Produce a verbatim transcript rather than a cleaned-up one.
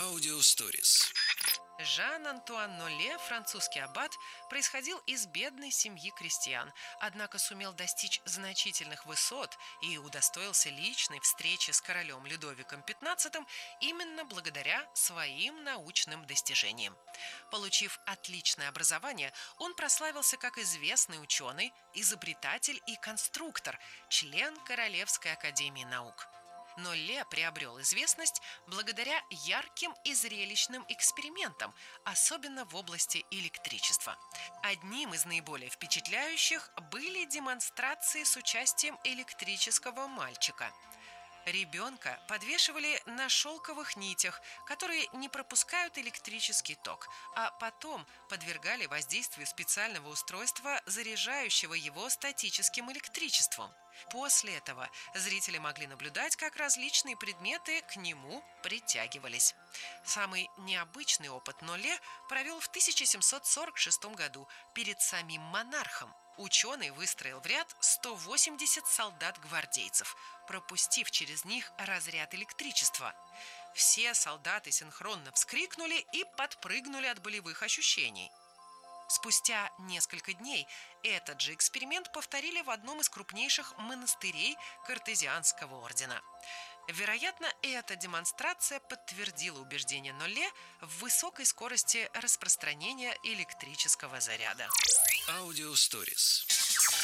Аудиосторис. Жан-Антуан Нолле, французский аббат, происходил из бедной семьи крестьян, однако сумел достичь значительных высот и удостоился личной встречи с королем Людовиком пятнадцатым именно благодаря своим научным достижениям. Получив отличное образование, он прославился как известный ученый, изобретатель и конструктор, член Королевской академии наук. Нолле приобрел известность благодаря ярким и зрелищным экспериментам, особенно в области электричества. Одним из наиболее впечатляющих были демонстрации с участием электрического мальчика. Ребенка подвешивали на шелковых нитях, которые не пропускают электрический ток, а потом подвергали воздействию специального устройства, заряжающего его статическим электричеством. После этого зрители могли наблюдать, как различные предметы к нему притягивались. Самый необычный опыт Нолле провел в тысяча семьсот сорок шестом году перед самим монархом. Ученый выстроил в ряд сто восемьдесят солдат-гвардейцев, пропустив через них разряд электричества. Все солдаты синхронно вскрикнули и подпрыгнули от болевых ощущений. Спустя несколько дней этот же эксперимент повторили в одном из крупнейших монастырей Картезианского ордена. Вероятно, эта демонстрация подтвердила убеждение Нолле в высокой скорости распространения электрического заряда. Аудиосторис.